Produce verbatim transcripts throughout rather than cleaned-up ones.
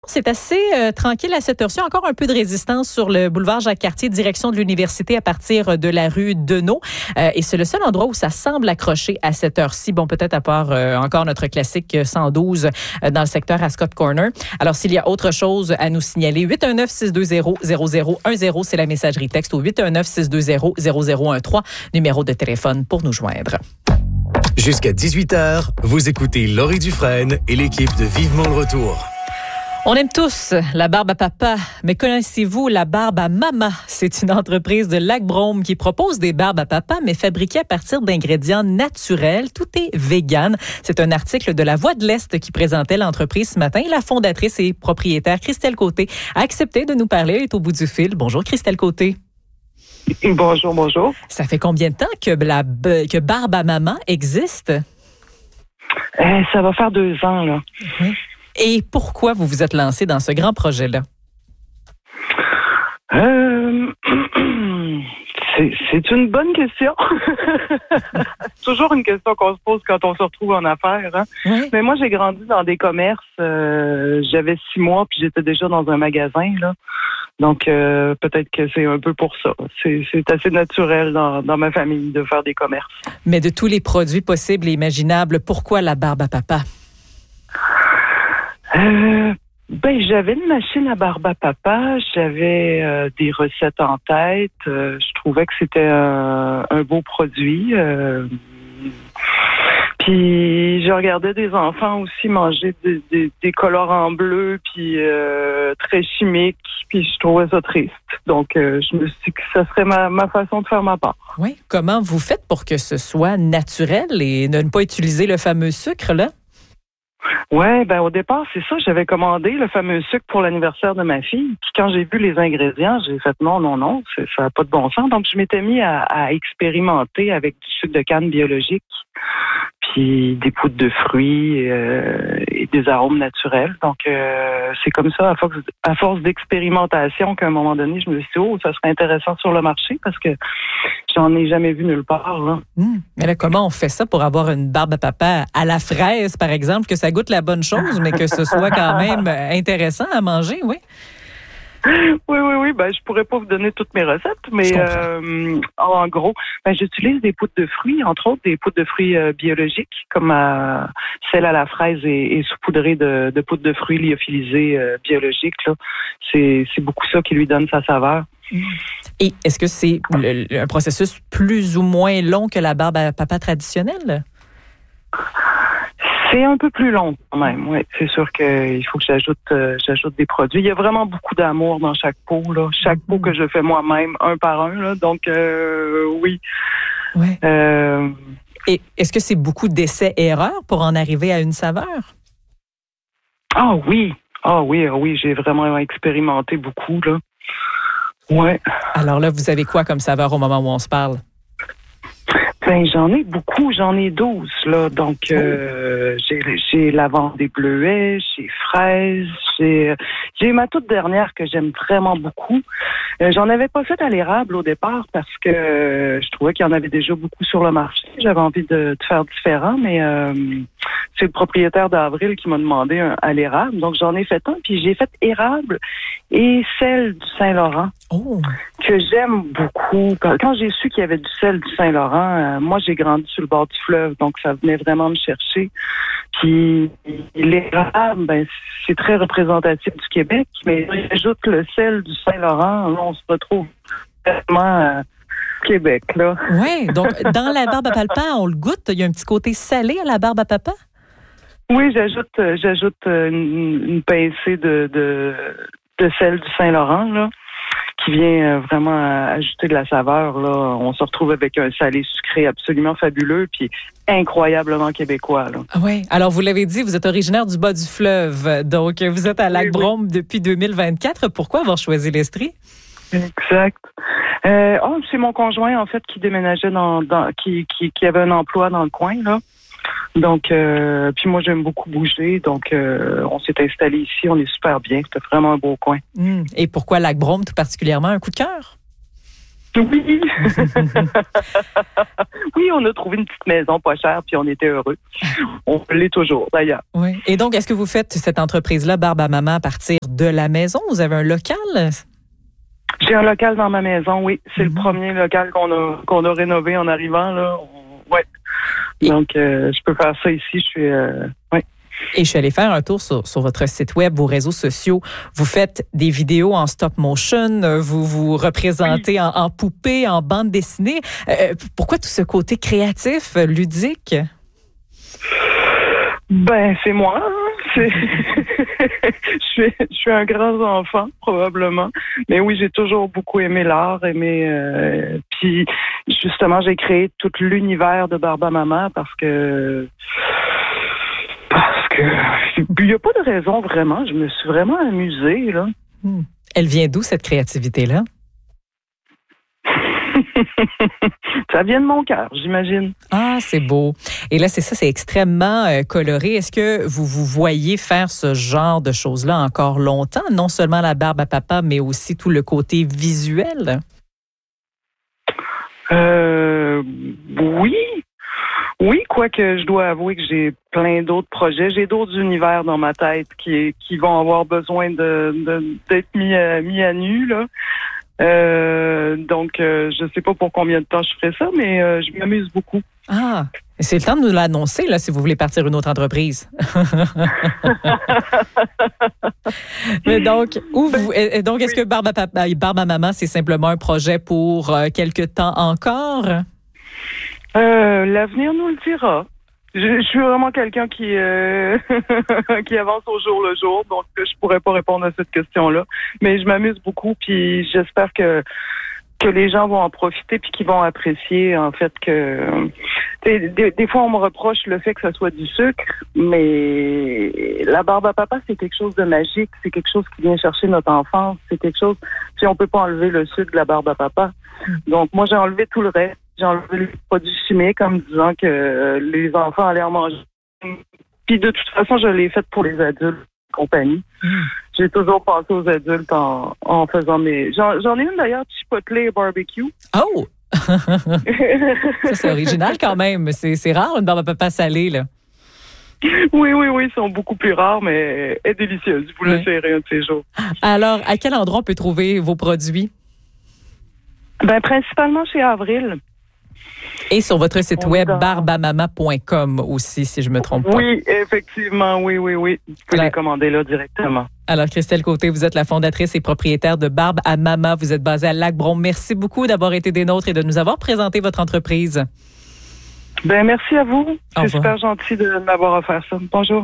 C'est assez euh, tranquille à cette heure-ci. Encore un peu de résistance sur le boulevard Jacques-Cartier, direction de l'université à partir de la rue Deneau. Euh, et c'est le seul endroit où ça semble accrocher à cette heure-ci. Bon, peut-être à part euh, encore notre classique cent douze euh, dans le secteur Ascot Corner. Alors, s'il y a autre chose à nous signaler, huit un neuf, six deux zéro, zéro zéro un zéro, c'est la messagerie texte, ou huit un neuf, six deux zéro, zéro zéro un trois, numéro de téléphone pour nous joindre. Jusqu'à dix-huit heures, vous écoutez Laurie Dufresne et l'équipe de Vivement le Retour. On aime tous la barbe à papa, mais connaissez-vous la barbe à maman? C'est une entreprise de Lac-Brome qui propose des barbes à papa, mais fabriquées à partir d'ingrédients naturels. Tout est vegan. C'est un article de La Voix de l'Est qui présentait l'entreprise ce matin. La fondatrice et propriétaire Christelle Côté a accepté de nous parler. Elle est au bout du fil. Bonjour Christelle Côté. Bonjour, bonjour. Ça fait combien de temps que, la, que Barbe à maman existe? Euh, ça va faire deux ans, là. Oui. Et pourquoi vous vous êtes lancé dans ce grand projet-là? Euh, c'est, c'est une bonne question. C'est toujours une question qu'on se pose quand on se retrouve en affaires. Hein? Oui. Mais moi, j'ai grandi dans des commerces. Euh, j'avais six mois, puis j'étais déjà dans un magasin, là. Donc, euh, peut-être que c'est un peu pour ça. C'est, c'est assez naturel dans, dans ma famille de faire des commerces. Mais de tous les produits possibles et imaginables, pourquoi la barbe à papa? Euh, ben, j'avais une machine à barbe à papa, j'avais euh, des recettes en tête, euh, je trouvais que c'était un, un beau produit. Euh, puis je regardais des enfants aussi manger des, des, des colorants bleus, puis euh, très chimiques, puis je trouvais ça triste. Donc, euh, je me suis dit que ça serait ma, ma façon de faire ma part. Oui. Comment vous faites pour que ce soit naturel et ne pas utiliser le fameux sucre, là? Ouais, ben au départ, c'est ça. J'avais commandé le fameux sucre pour l'anniversaire de ma fille. Puis quand j'ai vu les ingrédients, j'ai fait non, non, non, c'est, ça n'a pas de bon sens. Donc je m'étais mis à, à expérimenter avec du sucre de canne biologique, puis des poudres de fruits euh, et des arômes naturels. Donc euh, c'est comme ça, à force, à force d'expérimentation, qu'à un moment donné, je me suis dit oh, ça serait intéressant sur le marché parce que j'en ai jamais vu nulle part. Là. Mmh. Mais là, comment on fait ça pour avoir une barbe à papa à la fraise, par exemple, que ça goûte la bonne chose, mais que ce soit quand même intéressant à manger, oui? Oui, oui, oui. Ben, je pourrais pas vous donner toutes mes recettes, mais euh, en gros, ben, j'utilise des poudres de fruits, entre autres des poudres de fruits euh, biologiques, comme euh, celle à la fraise et, et saupoudrée de, de poudre de fruits lyophilisée euh, biologique. Là. C'est, c'est beaucoup ça qui lui donne sa saveur. Et est-ce que c'est le, le, un processus plus ou moins long que la barbe à papa traditionnelle? C'est un peu plus long quand même, oui. C'est sûr qu'il faut que j'ajoute euh, j'ajoute des produits. Il y a vraiment beaucoup d'amour dans chaque pot, là. Chaque pot que je fais moi-même, un par un, là. Donc, euh, oui. Ouais. Euh, Et est-ce que c'est beaucoup d'essais-erreurs pour en arriver à une saveur? Ah oui, ah oui, ah oui. J'ai vraiment expérimenté beaucoup, là. Ouais. Alors là, vous avez quoi comme saveur au moment où on se parle? Ben, j'en ai beaucoup, j'en ai douze, là. Donc, euh, j'ai, j'ai lavande des bleuets, j'ai fraises, j'ai, j'ai ma toute dernière que j'aime vraiment beaucoup. Euh, j'en avais pas fait à l'érable au départ parce que euh, je trouvais qu'il y en avait déjà beaucoup sur le marché. J'avais envie de, de faire différent, mais euh, c'est le propriétaire d'Avril qui m'a demandé un à l'érable. Donc, j'en ai fait un, puis j'ai fait érable et sel du Saint-Laurent. Oh. Que j'aime beaucoup. Quand, quand j'ai su qu'il y avait du sel du Saint-Laurent, euh, moi, j'ai grandi sur le bord du fleuve, donc ça venait vraiment me chercher. Puis l'érable, ben, c'est très représentatif du Québec, mais j'ajoute le sel du Saint-Laurent, là, on se retrouve vraiment euh, Québec, là. Oui, donc dans la barbe à papa, on le goûte, il y a un petit côté salé à la barbe à papa? Oui, j'ajoute euh, j'ajoute euh, une, une pincée de, de, de sel du Saint-Laurent, là, qui vient vraiment ajouter de la saveur. Là. On se retrouve avec un salé sucré absolument fabuleux puis incroyablement québécois. Là. Oui. Alors, vous l'avez dit, vous êtes originaire du bas du fleuve. Donc, vous êtes à Lac-Brome oui, oui. depuis deux mille vingt-quatre. Pourquoi avoir choisi l'Estrie? Exact. Euh, oh, c'est mon conjoint, en fait, qui déménageait dans, dans qui, qui, qui avait un emploi dans le coin, là. Donc, euh, puis moi, j'aime beaucoup bouger. Donc, euh, on s'est installé ici. On est super bien. C'était vraiment un beau coin. Mmh. Et pourquoi Lac-Brome, tout particulièrement? Un coup de cœur? Oui. Oui, on a trouvé une petite maison pas chère, puis on était heureux. On l'est toujours, d'ailleurs. Oui. Et donc, est-ce que vous faites cette entreprise-là, Barbe à maman, à partir de la maison? Vous avez un local? J'ai un local dans ma maison, oui. C'est mm-hmm. le premier local qu'on a qu'on a rénové en arrivant, là. On, ouais. Et... Donc, euh, je peux faire ça ici. Je suis... Euh, ouais. Et je suis allée faire un tour sur, sur votre site web, vos réseaux sociaux. Vous faites des vidéos en stop motion, vous vous représentez oui. en, en poupée, en bande dessinée. Euh, pourquoi tout ce côté créatif, ludique? Ben, c'est moi. Hein? C'est... je, suis, je suis un grand enfant, probablement. Mais oui, j'ai toujours beaucoup aimé l'art, aimé... Euh, puis, justement, j'ai créé tout l'univers de Barbe Maman parce que... Parce que il n'y a pas de raison vraiment. Je me suis vraiment amusée, là. Hmm. Elle vient d'où, cette créativité-là? Ça vient de mon cœur, j'imagine. Ah, c'est beau. Et là, c'est ça, c'est extrêmement euh, coloré. Est-ce que vous vous voyez faire ce genre de choses-là encore longtemps? Non seulement la barbe à papa, mais aussi tout le côté visuel? Euh, oui. Oui, quoique je dois avouer que j'ai plein d'autres projets. J'ai d'autres univers dans ma tête qui qui vont avoir besoin de, de d'être mis à, mis à nu, là. Euh, donc, euh, je sais pas pour combien de temps je ferai ça, mais euh, je m'amuse beaucoup. Ah, c'est le temps de nous l'annoncer, là, si vous voulez partir une autre entreprise. Mais donc, où vous, et donc, est-ce oui. que Barbe à, Papa, Barbe à Maman, c'est simplement un projet pour euh, quelque temps encore? Euh, l'avenir nous le dira. Je, je suis vraiment quelqu'un qui euh, qui avance au jour le jour, donc je pourrais pas répondre à cette question-là. Mais je m'amuse beaucoup, puis j'espère que que les gens vont en profiter puis qu'ils vont apprécier en fait que des, des fois on me reproche le fait que ça soit du sucre, mais la barbe à papa c'est quelque chose de magique, c'est quelque chose qui vient chercher notre enfance, c'est quelque chose, si on peut pas enlever le sucre de la barbe à papa. Donc moi j'ai enlevé tout le reste, j'ai enlevé les produits chimiques en me disant que les enfants allaient en manger. Puis de toute façon je l'ai fait pour les adultes, compagnie. Mm. J'ai toujours pensé aux adultes en, en faisant mes... J'en, j'en ai une d'ailleurs, Chipotle barbecue. Oh! Ça, c'est original quand même. C'est, c'est rare une barbe à papa salée, là. Oui, oui, oui, ils sont beaucoup plus rares, mais elle est délicieuse. Vous oui. l'essayerez un de ces jours. Alors, à quel endroit on peut trouver vos produits? Ben, principalement chez Avril. Et sur votre site on web, dans... barbe à maman point com aussi, si je ne me trompe pas. Oui, effectivement, oui, oui, oui. Vous pouvez La... les commander là directement. Alors, Christelle Côté, vous êtes la fondatrice et propriétaire de Barbe à Maman. Vous êtes basée à Lac-Brome. Merci beaucoup d'avoir été des nôtres et de nous avoir présenté votre entreprise. Ben, merci à vous. Au C'est revoir. Super gentil de m'avoir offert ça. Bonjour.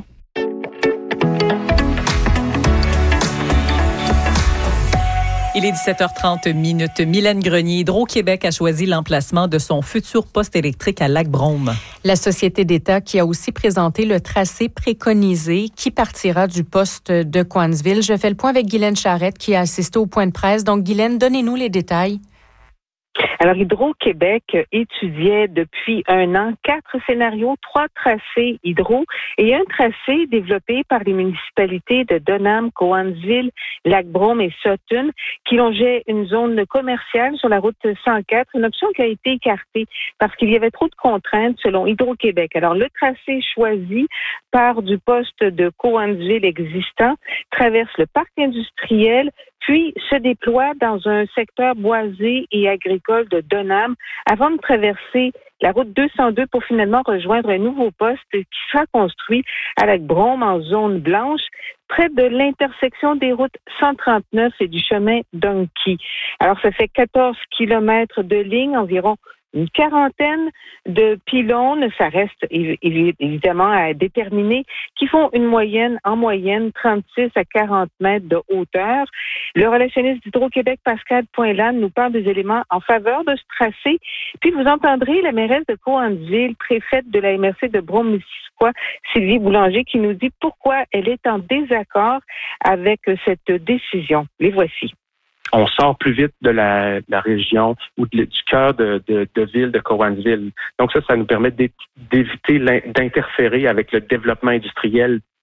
Il est dix-sept heures trente minutes. Mylène Grenier, Hydro-Québec a choisi l'emplacement de son futur poste électrique à Lac-Brome. La société d'État qui a aussi présenté le tracé préconisé qui partira du poste de Cowansville. Je fais le point avec Guylaine Charrette qui a assisté au point de presse. Donc, Guylaine, donnez-nous les détails. Alors, Hydro-Québec étudiait depuis un an quatre scénarios, trois tracés hydro et un tracé développé par les municipalités de Donham, Cowansville, Lac-Brome et Sutton qui longeait une zone commerciale sur la route cent quatre, une option qui a été écartée parce qu'il y avait trop de contraintes selon Hydro-Québec. Alors, le tracé choisi part du poste de Cowansville existant, traverse le parc industriel, puis se déploie dans un secteur boisé et agricole de Donham avant de traverser la route deux cent deux pour finalement rejoindre un nouveau poste qui sera construit à Lac-Brome en zone blanche, près de l'intersection des routes cent trente-neuf et du chemin Donkey. Alors, ça fait quatorze kilomètres de ligne, environ une quarantaine de pylônes, ça reste évidemment à déterminer, qui font une moyenne, en moyenne, trente-six à quarante mètres de hauteur. Le relationniste d'Hydro-Québec, Pascal Poinlane, nous parle des éléments en faveur de ce tracé. Puis vous entendrez la mairesse de Cowansville, préfète de la M R C de Brome-Missisquoi, Sylvie Boulanger, qui nous dit pourquoi elle est en désaccord avec cette décision. Les voici. On sort plus vite de la, de la région ou de, du cœur de, de, de ville de Cowansville. Donc ça, ça nous permet d'éviter d'interférer avec le développement industriel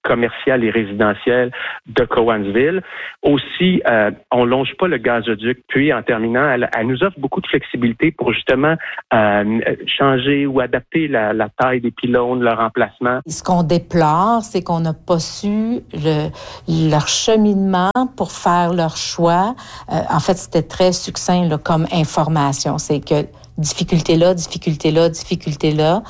commerciale et résidentielle de Cowansville. Aussi, euh, on longe pas le gazoduc. Puis, en terminant, elle, elle nous offre beaucoup de flexibilité pour justement euh, changer ou adapter la, la taille des pylônes, leur emplacement. Ce qu'on déplore, c'est qu'on n'a pas su le, leur cheminement pour faire leur choix. Euh, en fait, c'était très succinct là, comme information. C'est que difficulté là, difficulté là, difficulté là.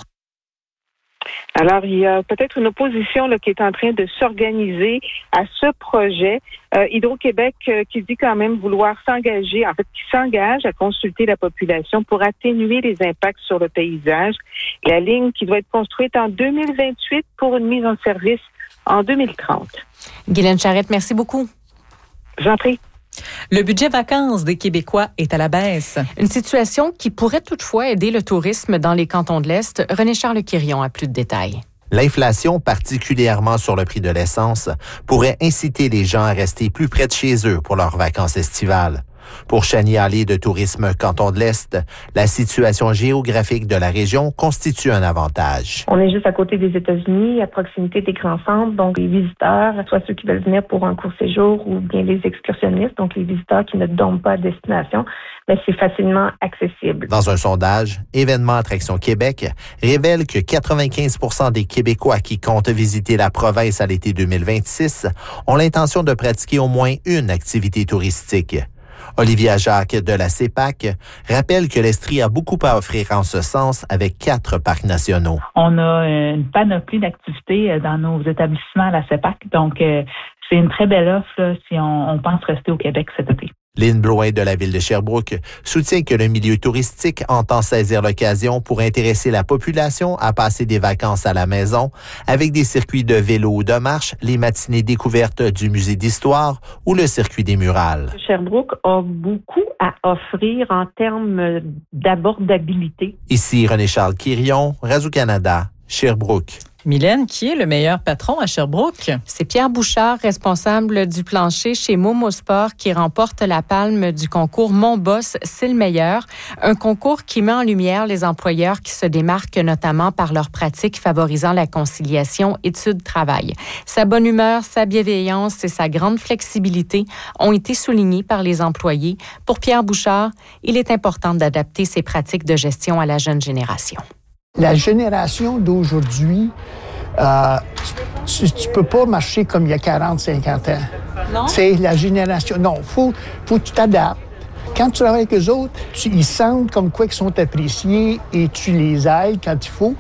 Alors, il y a peut-être une opposition là, qui est en train de s'organiser à ce projet. Euh, Hydro-Québec euh, qui dit quand même vouloir s'engager, en fait, qui s'engage à consulter la population pour atténuer les impacts sur le paysage. La ligne qui doit être construite en deux mille vingt-huit pour une mise en service en deux mille trente. Guylaine Charette, merci beaucoup. J'en prie. Le budget vacances des Québécois est à la baisse. Une situation qui pourrait toutefois aider le tourisme dans les cantons de l'Est. René-Charles Quirion a plus de détails. L'inflation, particulièrement sur le prix de l'essence, pourrait inciter les gens à rester plus près de chez eux pour leurs vacances estivales. Pour Chanie Allé de Tourisme Canton de l'Est, la situation géographique de la région constitue un avantage. On est juste à côté des États-Unis, à proximité des grands centres, donc les visiteurs, soit ceux qui veulent venir pour un court séjour ou bien les excursionnistes, donc les visiteurs qui ne dorment pas à destination, mais c'est facilement accessible. Dans un sondage, Événements Attraction Québec révèle que quatre-vingt-quinze pour cent des Québécois qui comptent visiter la province à l'été deux mille vingt-six ont l'intention de pratiquer au moins une activité touristique. Olivia Jacques de la C E P A C rappelle que l'Estrie a beaucoup à offrir en ce sens avec quatre parcs nationaux. On a une panoplie d'activités dans nos établissements à la C E P A C, donc c'est une très belle offre là, si on, on pense rester au Québec cet été. Lynn Bloin de la ville de Sherbrooke soutient que le milieu touristique entend saisir l'occasion pour intéresser la population à passer des vacances à la maison avec des circuits de vélo ou de marche, les matinées découvertes du musée d'histoire ou le circuit des murales. Sherbrooke a beaucoup à offrir en termes d'abordabilité. Ici René-Charles Quirion, Radio-Canada, Sherbrooke. Mylène, qui est le meilleur patron à Sherbrooke? C'est Pierre Bouchard, responsable du plancher chez Momo Sport, qui remporte la palme du concours Mon Boss, c'est le meilleur. Un concours qui met en lumière les employeurs qui se démarquent notamment par leurs pratiques favorisant la conciliation études-travail. Sa bonne humeur, sa bienveillance et sa grande flexibilité ont été soulignés par les employés. Pour Pierre Bouchard, il est important d'adapter ses pratiques de gestion à la jeune génération. La génération d'aujourd'hui, euh, tu ne peux pas marcher comme il y a quarante, cinquante ans. Non? C'est la génération. Non, il faut, faut que tu t'adaptes. Quand tu travailles avec eux autres, tu, ils sentent comme quoi qu'ils sont appréciés et tu les aides quand il faut.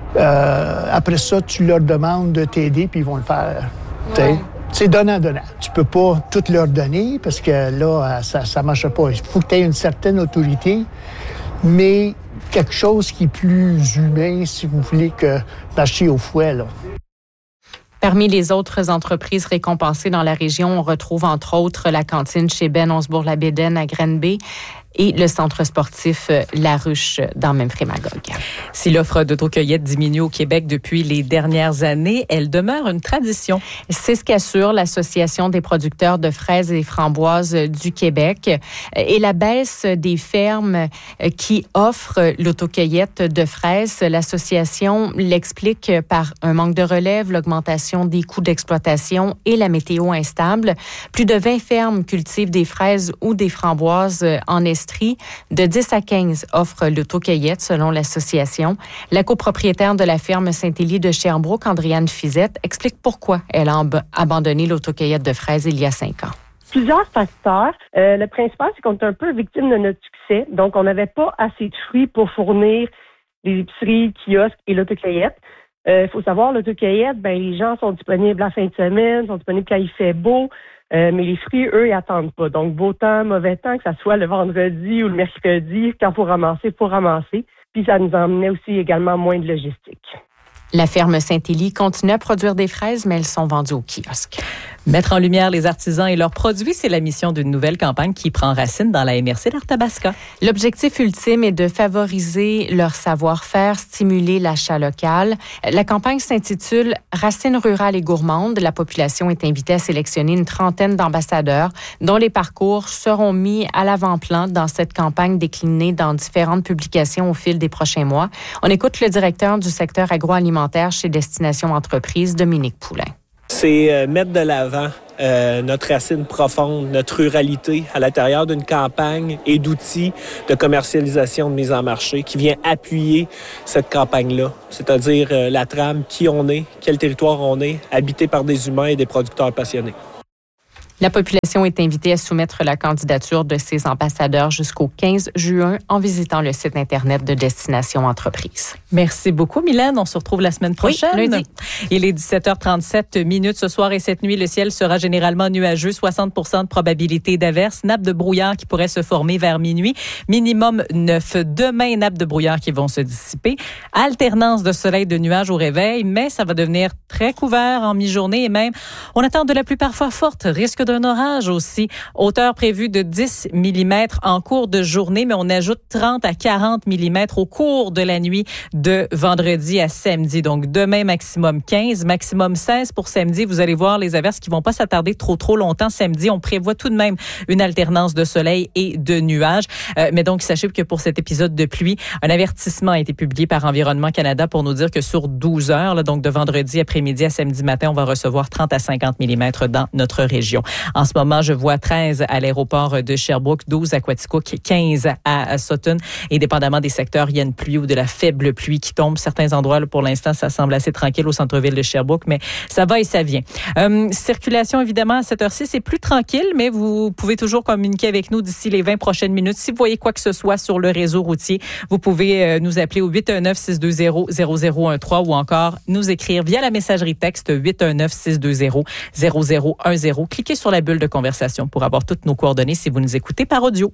Euh, après ça, tu leur demandes de t'aider puis ils vont le faire. Ouais. C'est donnant-donnant. Tu peux pas tout leur donner parce que là, ça ne marche pas. Il faut que tu aies une certaine autorité, mais quelque chose qui est plus humain, si vous voulez, que marcher au fouet, là. Parmi les autres entreprises récompensées dans la région, on retrouve entre autres la cantine chez Ben Onsbourg-la-Bédaine à Granby et le centre sportif La Ruche dans Memphremagog. Si l'offre d'autocueillette diminue au Québec depuis les dernières années, elle demeure une tradition. C'est ce qu'assure l'Association des producteurs de fraises et framboises du Québec. Et la baisse des fermes qui offrent l'autocueillette de fraises, l'association l'explique par un manque de relève, l'augmentation des coûts d'exploitation et la météo instable. Plus de vingt fermes cultivent des fraises ou des framboises en Estrie. De dix à quinze offrent l'autocueillette selon l'association. La copropriétaire de la ferme Saint-Élie de Sherbrooke, Andréane Fizette, explique pourquoi elle a ab- abandonné l'autocueillette de fraises il y a cinq ans. Plusieurs facteurs. Euh, le principal, c'est qu'on est un peu victime de notre succès. Donc, on n'avait pas assez de fruits pour fournir les épiceries, kiosques et l'autocueillette. Il euh, faut savoir, l'autocueillette, ben, les gens sont disponibles la fin de semaine, sont disponibles quand il fait beau. Euh, mais les fruits, eux, ils attendent pas. Donc, beau temps, mauvais temps, que ça soit le vendredi ou le mercredi, quand il faut ramasser, il faut ramasser. Puis, ça nous emmenait aussi également moins de logistique. La ferme Saint-Élie continue à produire des fraises, mais elles sont vendues au kiosque. Mettre en lumière les artisans et leurs produits, c'est la mission d'une nouvelle campagne qui prend racine dans la M R C d'Arthabasca. L'objectif ultime est de favoriser leur savoir-faire, stimuler l'achat local. La campagne s'intitule « Racines rurales et gourmandes ». La population est invitée à sélectionner une trentaine d'ambassadeurs dont les parcours seront mis à l'avant-plan dans cette campagne déclinée dans différentes publications au fil des prochains mois. On écoute le directeur du secteur agroalimentaire chez Destination Entreprises, Dominique Poulain. C'est euh, mettre de l'avant euh, notre racine profonde, notre ruralité à l'intérieur d'une campagne et d'outils de commercialisation de mise en marché qui vient appuyer cette campagne-là, c'est-à-dire euh, la trame, qui on est, quel territoire on est, habité par des humains et des producteurs passionnés. La population est invitée à soumettre la candidature de ses ambassadeurs jusqu'au quinze juin en visitant le site Internet de Destination Entreprise. Merci beaucoup, Mylène. On se retrouve la semaine prochaine. Oui, lundi. Il est dix-sept heures trente-sept minutes ce soir et cette nuit. Le ciel sera généralement nuageux, soixante pour cent de probabilité d'averse. Nappe de brouillard qui pourrait se former vers minuit. Minimum neuf. Demain, nappes de brouillard qui vont se dissiper. Alternance de soleil, de nuages au réveil, mais ça va devenir très couvert en mi-journée et même, on attend de la pluie parfois forte. Risque d'un orage aussi. Hauteur prévue de dix millimètres en cours de journée, mais on ajoute trente à quarante millimètres au cours de la nuit de vendredi à samedi. Donc, demain, maximum quinze, maximum seize pour samedi. Vous allez voir les averses qui vont pas s'attarder trop, trop longtemps. Samedi, on prévoit tout de même une alternance de soleil et de nuages. Euh, mais donc, sachez que pour cet épisode de pluie, un avertissement a été publié par Environnement Canada pour nous dire que sur douze heures, là, donc de vendredi après-midi à samedi matin, on va recevoir trente à cinquante millimètres dans notre région. En ce moment, je vois treize à l'aéroport de Sherbrooke, douze à Quaticook, quinze à Sutton. Et dépendamment des secteurs, il y a une pluie ou de la faible pluie qui tombe. Certains endroits, là, pour l'instant, ça semble assez tranquille au centre-ville de Sherbrooke, mais ça va et ça vient. Euh, circulation, évidemment, à cette heure-ci, c'est plus tranquille, mais vous pouvez toujours communiquer avec nous d'ici les vingt prochaines minutes. Si vous voyez quoi que ce soit sur le réseau routier, vous pouvez euh, nous appeler au huit un neuf, six deux zéro, zéro zéro un trois ou encore nous écrire via la messagerie texte huit un neuf, six deux zéro, zéro zéro un zéro. Cliquez sur la bulle de conversation pour avoir toutes nos coordonnées si vous nous écoutez par audio.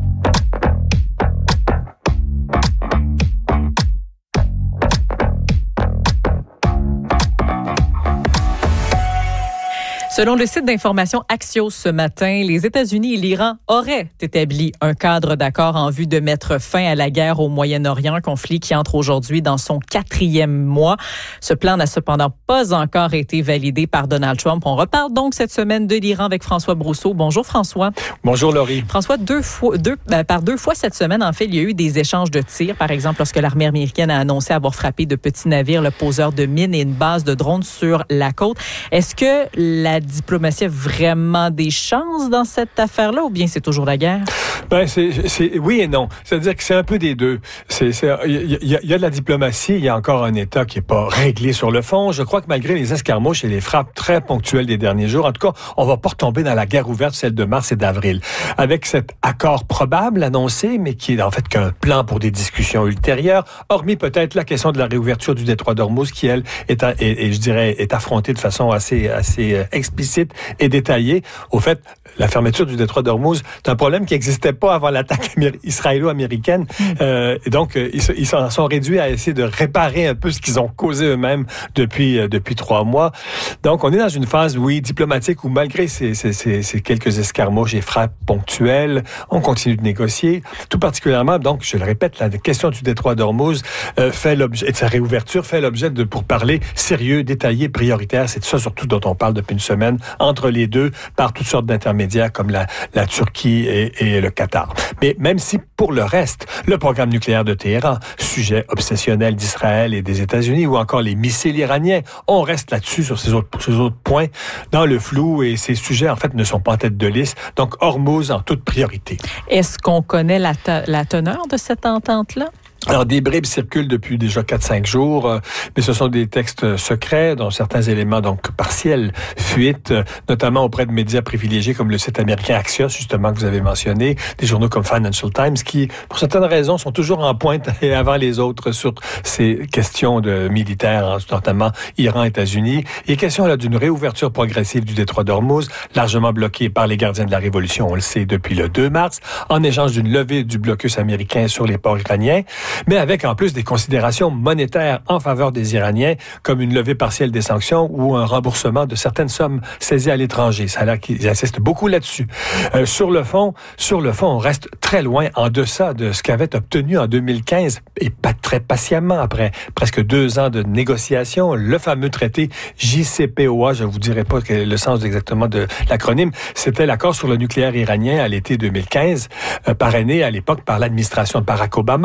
Selon le site d'information Axios ce matin, les États-Unis et l'Iran auraient établi un cadre d'accord en vue de mettre fin à la guerre au Moyen-Orient, conflit qui entre aujourd'hui dans son quatrième mois. Ce plan n'a cependant pas encore été validé par Donald Trump. On reparle donc cette semaine de l'Iran avec François Brousseau. Bonjour François. Bonjour Laurie. François, deux fois, deux, ben, par deux fois cette semaine, en fait, il y a eu des échanges de tirs. Par exemple, lorsque l'armée américaine a annoncé avoir frappé de petits navires, le poseur de mines et une base de drones sur la côte. Est-ce que la diplomatie a vraiment des chances dans cette affaire-là ou bien c'est toujours la guerre? Ben, c'est, c'est oui et non. C'est-à-dire que c'est un peu des deux. C'est, c'est, il y, y, y a de la diplomatie, il y a encore un État qui est pas réglé sur le fond. Je crois que malgré les escarmouches et les frappes très ponctuelles des derniers jours, en tout cas, on va pas retomber dans la guerre ouverte, celle de mars et d'avril. Avec cet accord probable annoncé, mais qui est en fait qu'un plan pour des discussions ultérieures, hormis peut-être la question de la réouverture du détroit d'Ormuz, qui, elle, est, est, est, je dirais, est affrontée de façon assez, assez euh, explicite et détaillée. Au fait, la fermeture du détroit d'Ormuz, c'est un problème qui n'existait pas avant l'attaque israélo-américaine. Euh, et donc, ils, ils s'en sont réduits à essayer de réparer un peu ce qu'ils ont causé eux-mêmes depuis, euh, depuis trois mois. Donc, on est dans une phase, oui, diplomatique où malgré ces, ces, ces, ces quelques escarmouches et frappes ponctuelles, on continue de négocier. Tout particulièrement, donc, je le répète, la question du détroit d'Ormuz euh, fait l'objet, et de sa réouverture fait l'objet de pourparlers sérieux, détaillés, prioritaires. C'est de ça surtout dont on parle depuis une semaine entre les deux, par toutes sortes d'intermédiaires comme la, la Turquie et, et le Qatar. Mais même si pour le reste, le programme nucléaire de Téhéran, sujet obsessionnel d'Israël et des États-Unis, ou encore les missiles iraniens, on reste là-dessus sur ces autres, ces autres points dans le flou et ces sujets en fait ne sont pas en tête de liste. Donc Hormuz en toute priorité. Est-ce qu'on connaît la, te- la teneur de cette entente-là? Alors, des bribes circulent depuis déjà quatre cinq jours, euh, mais ce sont des textes secrets dont certains éléments, donc partiels, fuitent, euh, notamment auprès de médias privilégiés comme le site américain Axios, justement, que vous avez mentionné, des journaux comme Financial Times, qui, pour certaines raisons, sont toujours en pointe et avant les autres sur ces questions de militaires, notamment Iran, États-Unis. Il est question là d'une réouverture progressive du détroit d'Ormuz, largement bloqué par les gardiens de la Révolution, on le sait, depuis le deux mars, en échange d'une levée du blocus américain sur les ports iraniens, mais avec en plus des considérations monétaires en faveur des Iraniens, comme une levée partielle des sanctions ou un remboursement de certaines sommes saisies à l'étranger. Ça a l'air qu'ils insistent beaucoup là-dessus. Euh, sur le fond, sur le fond, on reste très loin en deçà de ce qu'avait obtenu en deux mille quinze, et pas très patiemment, après presque deux ans de négociations, le fameux traité J C P O A, je vous dirai pas le sens exactement de l'acronyme, c'était l'accord sur le nucléaire iranien à l'été deux mille quinze, euh, parrainé à l'époque par l'administration de Barack Obama,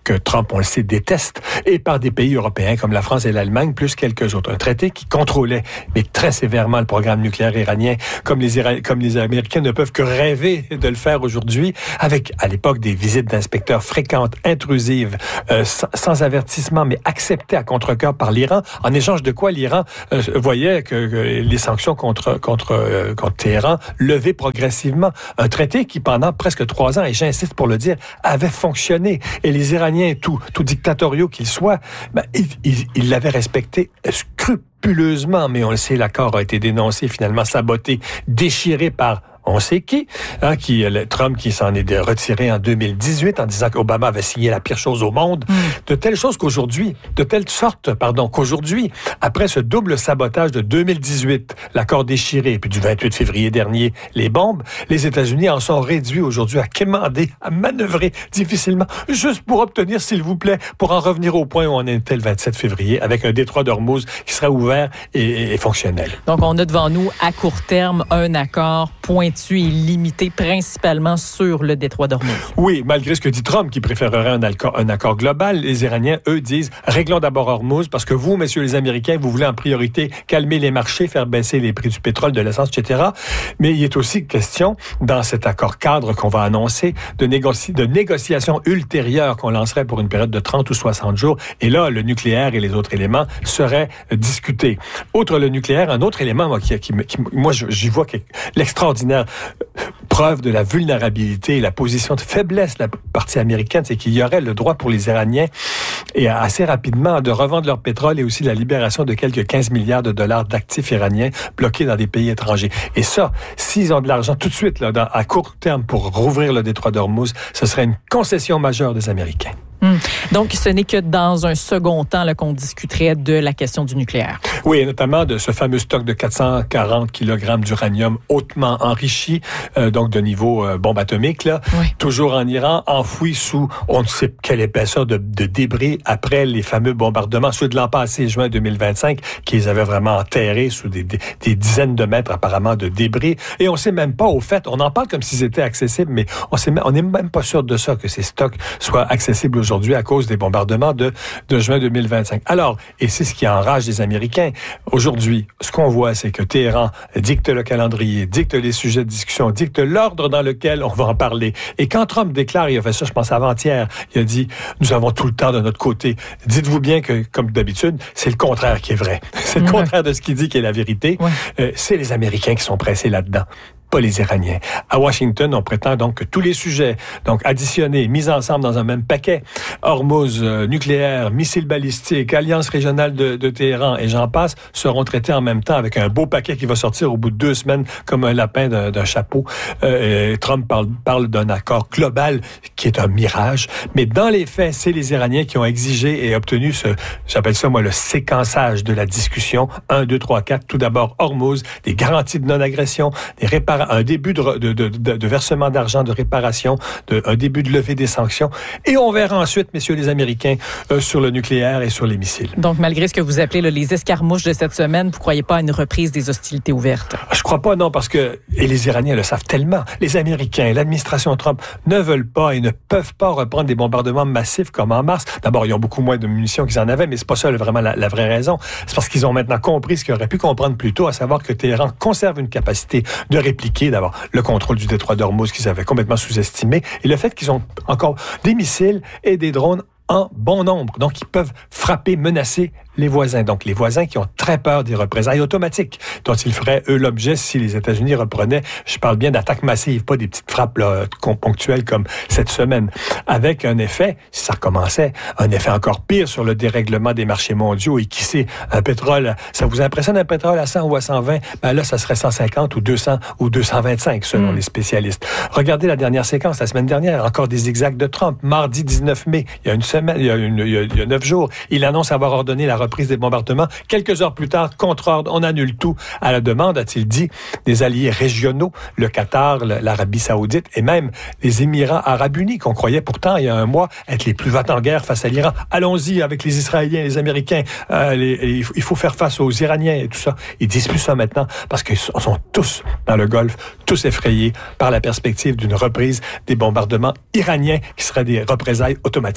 que Trump, on le sait, déteste, et par des pays européens comme la France et l'Allemagne, plus quelques autres. Un traité qui contrôlait, mais très sévèrement, le programme nucléaire iranien, comme les, Ira- comme les Américains ne peuvent que rêver de le faire aujourd'hui, avec, à l'époque, des visites d'inspecteurs fréquentes, intrusives, euh, sans, sans avertissement, mais acceptées à contre-cœur par l'Iran, en échange de quoi l'Iran euh, voyait que, que les sanctions contre, contre, euh, contre Téhéran levaient progressivement. Un traité qui, pendant presque trois ans, et j'insiste pour le dire, avait fonctionné. Et les Iraniens, tout, tout dictatoriaux qu'ils soient, ben, ils, ils, ils l'avaient respecté scrupuleusement. Mais on le sait, l'accord a été dénoncé, finalement saboté, déchiré par on sait qui, hein, qui le Trump qui s'en est retiré en deux mille dix-huit en disant qu'Obama avait signé la pire chose au monde. Mm. De telle chose qu'aujourd'hui, de telle sorte, pardon, qu'aujourd'hui, après ce double sabotage de deux mille dix-huit, l'accord déchiré, puis du vingt-huit février dernier, les bombes, les États-Unis en sont réduits aujourd'hui à quémander, à manœuvrer difficilement, juste pour obtenir, s'il vous plaît, pour en revenir au point où on était le vingt-sept février, avec un détroit d'Ormuz qui sera ouvert et, et, et fonctionnel. Donc, on a devant nous, à court terme, un accord pointu et limité principalement sur le détroit d'Ormuz. Oui, malgré ce que dit Trump, qui préférerait un accord, un accord global, les Iraniens, eux, disent « Réglons d'abord Ormuz, parce que vous, messieurs les Américains, vous voulez en priorité calmer les marchés, faire baisser les prix du pétrole, de l'essence, et cetera » Mais il est aussi question, dans cet accord cadre qu'on va annoncer, de, négoci- de négociations ultérieures qu'on lancerait pour une période de trente ou soixante jours. Et là, le nucléaire et les autres éléments seraient discutés. Outre le nucléaire, un autre élément, moi, qui, qui, qui moi, j'y vois l'extraordinaire preuve de la vulnérabilité et la position de faiblesse de la partie américaine, c'est qu'il y aurait le droit pour les Iraniens, et assez rapidement, de revendre leur pétrole et aussi la libération de quelques quinze milliards de dollars d'actifs iraniens bloqués dans des pays étrangers. Et ça, s'ils ont de l'argent tout de suite, là, dans, à court terme, pour rouvrir le détroit d'Ormuz, ce serait une concession majeure des Américains. Hum. Donc, ce n'est que dans un second temps là, qu'on discuterait de la question du nucléaire. Oui, et notamment de ce fameux stock de quatre cent quarante kilogrammes d'uranium hautement enrichi, euh, donc de niveau euh, bombe atomique, là, oui. Toujours en Iran, enfoui sous on ne sait quelle épaisseur de, de débris après les fameux bombardements, ceux de l'an passé, juin deux mille vingt-cinq, qui les avaient vraiment enterrés sous des, des, des dizaines de mètres apparemment de débris. Et on ne sait même pas, au fait, on en parle comme s'ils étaient accessibles, mais on n'est même pas sûr de ça, que ces stocks soient accessibles aujourd'hui. aujourd'hui à cause des bombardements de, de juin deux mille vingt-cinq. Alors, et c'est ce qui enrage les Américains, aujourd'hui, ce qu'on voit, c'est que Téhéran dicte le calendrier, dicte les sujets de discussion, dicte l'ordre dans lequel on va en parler. Et quand Trump déclare, il a fait ça, je pense, avant-hier, il a dit, nous avons tout le temps de notre côté. Dites-vous bien que, comme d'habitude, c'est le contraire qui est vrai. C'est le ouais. contraire de ce qu'il dit qui est la vérité. Ouais. Euh, c'est les Américains qui sont pressés là-dedans, pas les Iraniens. À Washington, on prétend donc que tous les sujets, donc additionnés, mis ensemble dans un même paquet, Hormuz, euh, nucléaire, missiles balistiques, alliance régionale de, de Téhéran et j'en passe, seront traités en même temps avec un beau paquet qui va sortir au bout de deux semaines comme un lapin d'un, d'un chapeau. Euh, Trump parle, parle d'un accord global qui est un mirage, mais dans les faits, c'est les Iraniens qui ont exigé et obtenu ce, j'appelle ça moi le séquençage de la discussion. un, deux, trois, quatre. Tout d'abord, Hormuz, des garanties de non-agression, des réparations, un début de, de, de, de, de versement d'argent, de réparation, de, un début de levée des sanctions. Et on verra ensuite, messieurs les Américains, euh, sur le nucléaire et sur les missiles. Donc, malgré ce que vous appelez là, les escarmouches de cette semaine, vous ne croyez pas à une reprise des hostilités ouvertes? Je ne crois pas, non, parce que, et les Iraniens le savent tellement, les Américains, l'administration Trump ne veulent pas et ne peuvent pas reprendre des bombardements massifs comme en mars. D'abord, ils ont beaucoup moins de munitions qu'ils en avaient, mais c'est pas ça vraiment la, la vraie raison. C'est parce qu'ils ont maintenant compris ce qu'ils auraient pu comprendre plus tôt, à savoir que Téhéran conserve une capacité de répliquer d'abord le contrôle du détroit d'Ormuz qu'ils avaient complètement sous-estimé et le fait qu'ils ont encore des missiles et des drones en bon nombre. Donc, ils peuvent frapper, menacer les voisins. Donc, les voisins qui ont très peur des représailles automatiques dont ils feraient, eux, l'objet si les États-Unis reprenaient, je parle bien d'attaques massives, pas des petites frappes là, ponctuelles comme cette semaine, avec un effet, si ça recommençait, un effet encore pire sur le dérèglement des marchés mondiaux et qui sait, un pétrole, ça vous impressionne un pétrole à cent ou à cent vingt? Ben là, ça serait cent cinquante ou deux cents ou deux cent vingt-cinq selon mmh. les spécialistes. Regardez la dernière séquence, la semaine dernière, encore des zigzags de Trump. Mardi dix-neuf mai, il y a une semaine, il y a, une, il y a, il y a neuf jours, il annonce avoir ordonné la reprise des bombardements. Quelques heures plus tard, contre-ordre, on annule tout à la demande, a-t-il dit, des alliés régionaux, le Qatar, l'Arabie saoudite et même les Émirats arabes unis, qu'on croyait pourtant, il y a un mois, être les plus vats en guerre face à l'Iran. Allons-y avec les Israéliens, les Américains, euh, les, il faut faire face aux Iraniens et tout ça. Ils disent plus ça maintenant parce qu'ils sont tous dans le Golfe, tous effrayés par la perspective d'une reprise des bombardements iraniens qui seraient des représailles automatiques. Si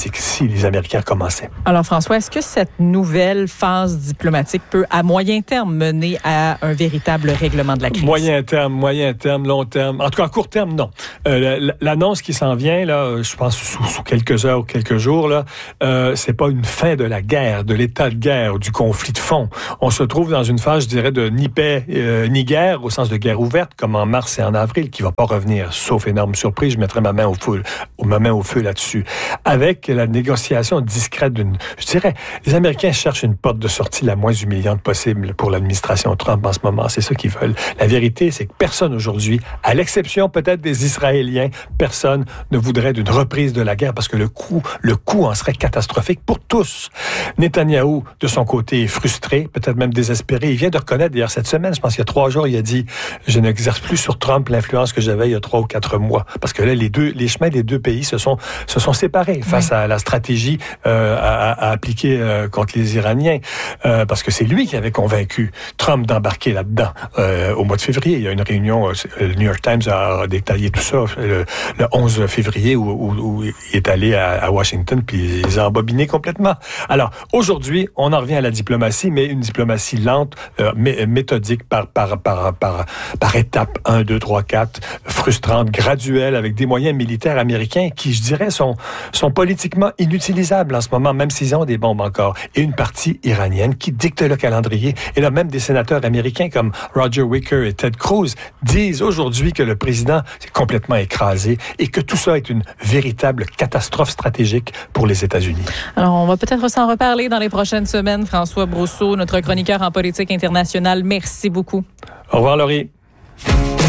si les Américains commençaient. Alors, François, est-ce que cette nouvelle phase diplomatique peut, à moyen terme, mener à un véritable règlement de la crise? Moyen terme, moyen terme, long terme. En tout cas, à court terme, non. Euh, l'annonce qui s'en vient, là, je pense sous, sous quelques heures ou quelques jours, là, euh, c'est pas une fin de la guerre, de l'état de guerre ou du conflit de fond. On se trouve dans une phase, je dirais, de ni paix euh, ni guerre, au sens de guerre ouverte, comme en mars et en avril, qui va pas revenir, sauf énorme surprise. Je mettrai ma main au feu, ma main au feu là-dessus. Avec la négociation discrète d'une, je dirais, les Américains cherchent une porte de sortie la moins humiliante possible pour l'administration Trump en ce moment. C'est ça qu'ils veulent. La vérité, c'est que personne aujourd'hui, à l'exception peut-être des Israéliens, personne ne voudrait d'une reprise de la guerre parce que le coût, le coût en serait catastrophique pour tous. Netanyahou, de son côté, est frustré, peut-être même désespéré. Il vient de reconnaître, d'ailleurs, cette semaine, je pense qu'il y a trois jours, il a dit « Je n'exerce plus sur Trump l'influence que j'avais il y a trois ou quatre mois. » Parce que là, les deux, les chemins des deux pays se sont, se sont séparés face oui. à la stratégie euh, à, à appliquer euh, contre les Iraniens. Euh, parce que c'est lui qui avait convaincu Trump d'embarquer là-dedans euh, au mois de février. Il y a une réunion, euh, le New York Times a détaillé tout ça le, le onze février où, où, où il est allé à, à Washington puis ils ont embobiné complètement. Alors, aujourd'hui, on en revient à la diplomatie, mais une diplomatie lente, euh, mé- méthodique par, par, par, par, par étapes un, deux, trois, quatre, frustrante, graduelle, avec des moyens militaires américains qui, je dirais, sont, sont politiquement inutilisables en ce moment, même s'ils ont des bombes encore. Et une partie iranienne qui dicte le calendrier. Et là, même des sénateurs américains comme Roger Wicker et Ted Cruz disent aujourd'hui que le président est complètement écrasé et que tout ça est une véritable catastrophe stratégique pour les États-Unis. Alors, on va peut-être s'en reparler dans les prochaines semaines. François Brousseau, notre chroniqueur en politique internationale, merci beaucoup. Au revoir, Laurie.